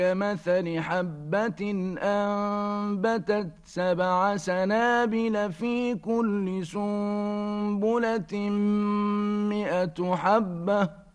كمثل حبة أنبتت 7 سنابل في كل سنبلة 100 حبة